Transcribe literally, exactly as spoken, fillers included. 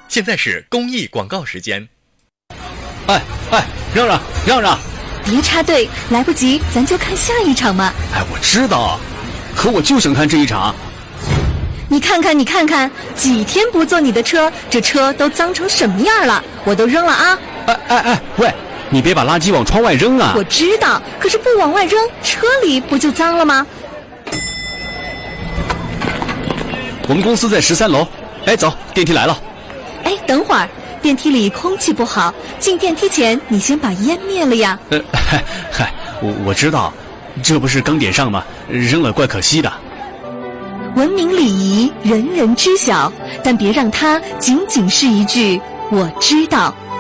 现在是公益广告时间。 哎哎，让让让让！ 别插队，来不及，咱就看下一场嘛。 哎，我知道，可我就想看这一场。 你看看，你看看，几天不坐你的车，这车都脏成什么样了？我都扔了啊！ 哎哎哎，喂，你别把垃圾往窗外扔啊！ 我知道，可是不往外扔，车里不就脏了吗？ 我们公司在十三楼。哎，走，电梯来了。 哎，等会儿，电梯里空气不好，进电梯前你先把烟灭了呀。 呃，嗨嗨，我我知道，这不是刚点上吗？扔了怪可惜的。 文明礼仪，人人知晓，但别让它仅仅是一句“我知道”。